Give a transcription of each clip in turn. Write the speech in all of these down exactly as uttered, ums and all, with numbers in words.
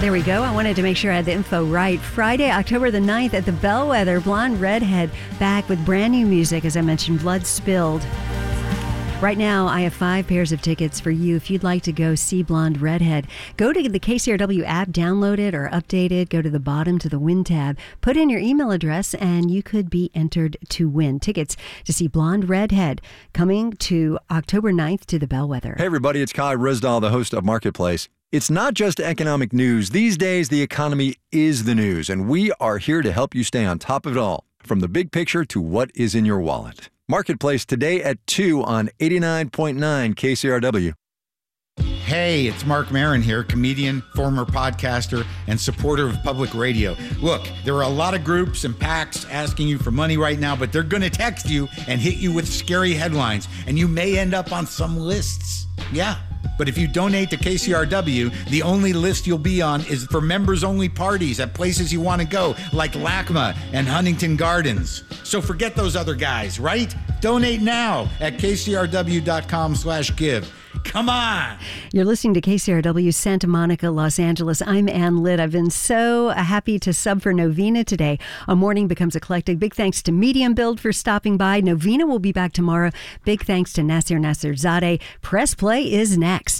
There we go. I wanted to make sure I had the info right. Friday, October the ninth at the Bellwether, Blonde Redhead back with brand new music, as I mentioned, Blood Spilled. Right now, I have five pairs of tickets for you if you'd like to go see Blonde Redhead. Go to the K C R W app, download it or update it, go to the bottom to the win tab, put in your email address, and you could be entered to win tickets to see Blonde Redhead coming to October ninth to the Bellwether. Hey, everybody, it's Kai Risdahl, the host of Marketplace. It's not just economic news. These days, the economy is the news, and we are here to help you stay on top of it all, from the big picture to what is in your wallet. Marketplace today at two on eighty-nine point nine K C R W. Hey, it's Mark Maron here, comedian, former podcaster, and supporter of public radio. Look, there are a lot of groups and PACs asking you for money right now, but they're going to text you and hit you with scary headlines, and you may end up on some lists. Yeah. But if you donate to K C R W, the only list you'll be on is for members-only parties at places you want to go, like LACMA and Huntington Gardens. So forget those other guys, right? Donate now at kcrw.com slash give. Come on. You're listening to K C R W Santa Monica, Los Angeles. I'm Ann Litt. I've been so happy to sub for Novena today. A Morning Becomes Eclectic. Big thanks to Medium Build for stopping by. Novena will be back tomorrow. Big thanks to Nasir Nasirzadeh. Press Play is next.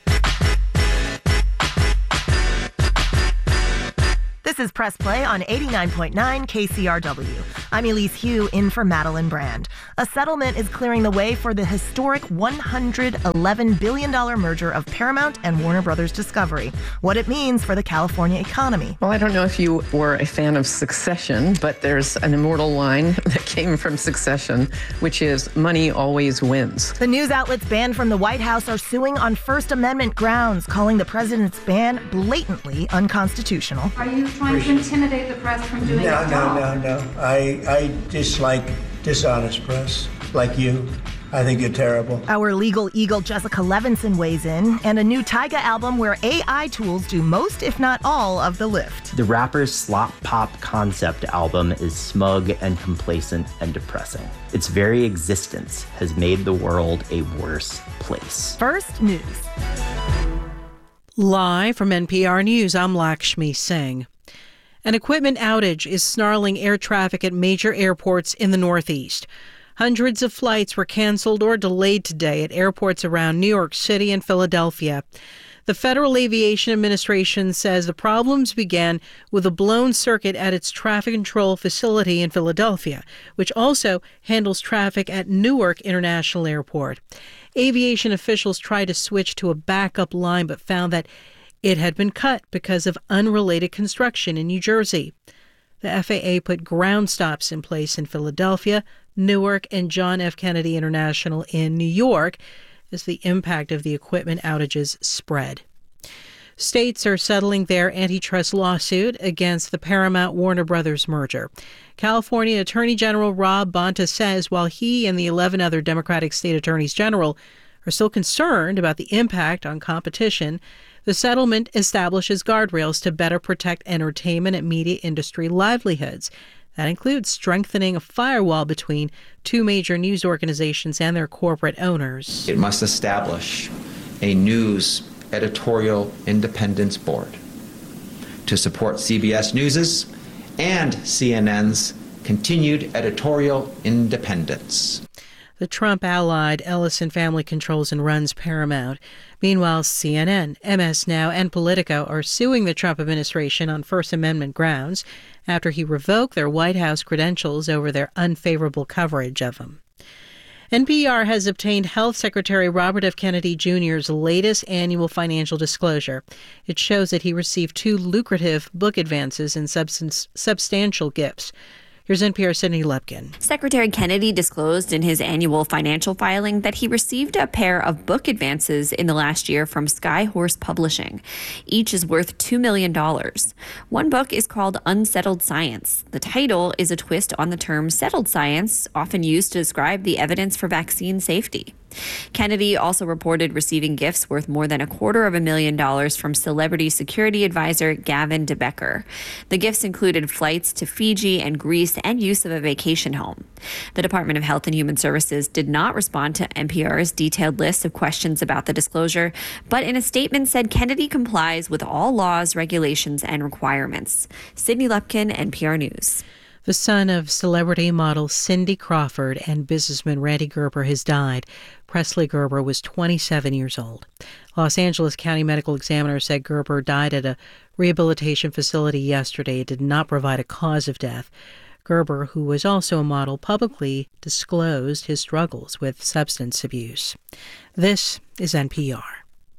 This is Press Play on eighty-nine point nine K C R W. I'm Elise Hugh, in for Madeline Brand. A settlement is clearing the way for the historic one hundred eleven billion dollars merger of Paramount and Warner Brothers Discovery. What it means for the California economy. Well, I don't know if you were a fan of Succession, but there's an immortal line that came from Succession, which is, money always wins. The news outlets banned from the White House are suing on First Amendment grounds, calling the president's ban blatantly unconstitutional. Are you trying to intimidate the press from doing no, its no, job? No, no, no. I, I dislike dishonest press, like you. I think you're terrible. Our legal eagle Jessica Levinson weighs in, and a new Tyga album where A I tools do most, if not all, of the lift. The rapper's slop pop concept album is smug and complacent and depressing. Its very existence has made the world a worse place. First News. Live from N P R News, I'm Lakshmi Singh. An equipment outage is snarling air traffic at major airports in the Northeast. Hundreds of flights were canceled or delayed today at airports around New York City and Philadelphia. The Federal Aviation Administration says the problems began with a blown circuit at its traffic control facility in Philadelphia, which also handles traffic at Newark International Airport. Aviation officials tried to switch to a backup line but found that it had been cut because of unrelated construction in New Jersey. The F A A put ground stops in place in Philadelphia, Newark, and John F. Kennedy International in New York as the impact of the equipment outages spread. States are settling their antitrust lawsuit against the Paramount-Warner Brothers merger. California Attorney General Rob Bonta says while he and the eleven other Democratic state attorneys general are still concerned about the impact on competition, the settlement establishes guardrails to better protect entertainment and media industry livelihoods. That includes strengthening a firewall between two major news organizations and their corporate owners. It must establish a news editorial independence board to support C B S News's and C N N's continued editorial independence. The Trump-allied Ellison family controls and runs Paramount. Meanwhile, C N N, M S Now, and Politico are suing the Trump administration on First Amendment grounds after he revoked their White House credentials over their unfavorable coverage of him. N P R has obtained Health Secretary Robert F. Kennedy Junior's latest annual financial disclosure. It shows that he received two lucrative book advances and substance, substantial gifts. Here's N P R's Sydney Lepkin. Secretary Kennedy disclosed in his annual financial filing that he received a pair of book advances in the last year from Skyhorse Publishing. Each is worth two million dollars. One book is called Unsettled Science. The title is a twist on the term settled science, often used to describe the evidence for vaccine safety. Kennedy also reported receiving gifts worth more than a quarter of a million dollars from celebrity security advisor Gavin DeBecker. The gifts included flights to Fiji and Greece and use of a vacation home. The Department of Health and Human Services did not respond to N P R's detailed list of questions about the disclosure, but in a statement said Kennedy complies with all laws, regulations, and requirements. Sydney Lupkin, N P R News. The son of celebrity model Cindy Crawford and businessman Randy Gerber has died. Presley Gerber was twenty-seven years old. Los Angeles County Medical Examiner said Gerber died at a rehabilitation facility yesterday. It did not provide a cause of death. Gerber, who was also a model, publicly disclosed his struggles with substance abuse. This is N P R.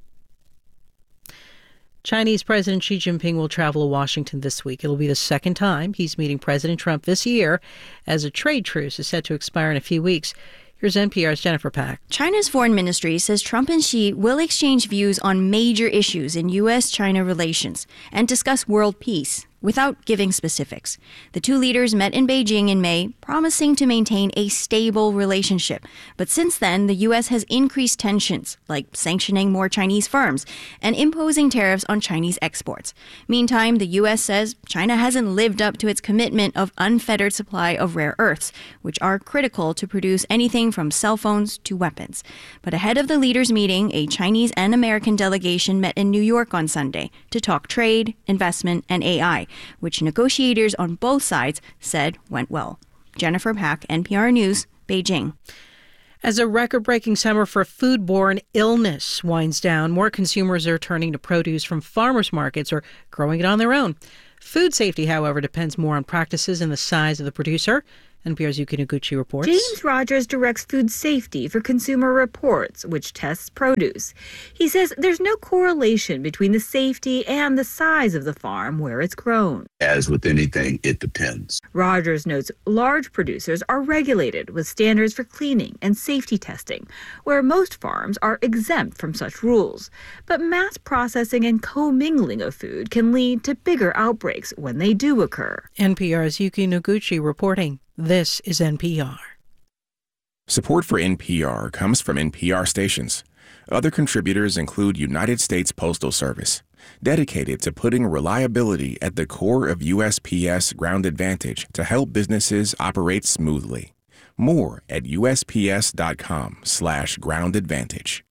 Chinese President Xi Jinping will travel to Washington this week. It'll be the second time he's meeting President Trump this year, as a trade truce is set to expire in a few weeks. Here's N P R's Jennifer Pack. China's foreign ministry says Trump and Xi will exchange views on major issues in U S China relations and discuss world peace, without giving specifics. The two leaders met in Beijing in May, promising to maintain a stable relationship. But since then, the U S has increased tensions, like sanctioning more Chinese firms and imposing tariffs on Chinese exports. Meantime, the U S says China hasn't lived up to its commitment of unfettered supply of rare earths, which are critical to produce anything from cell phones to weapons. But ahead of the leaders' meeting, a Chinese and American delegation met in New York on Sunday to talk trade, investment, and A I, which negotiators on both sides said went well. Jennifer Pack, N P R News, Beijing. As a record-breaking summer for foodborne illness winds down, more consumers are turning to produce from farmers markets or growing it on their own. Food safety, however, depends more on practices and the size of the producer. N P R's Yuki Noguchi reports. James Rogers directs food safety for Consumer Reports, which tests produce. He says there's no correlation between the safety and the size of the farm where it's grown. As with anything, it depends. Rogers notes large producers are regulated with standards for cleaning and safety testing, where most farms are exempt from such rules. But mass processing and commingling of food can lead to bigger outbreaks when they do occur. N P R's Yuki Noguchi reporting. This is N P R. Support for N P R comes from N P R stations. Other contributors include United States Postal Service, dedicated to putting reliability at the core of U S P S Ground Advantage to help businesses operate smoothly. More at U S P S dot com slash ground advantage.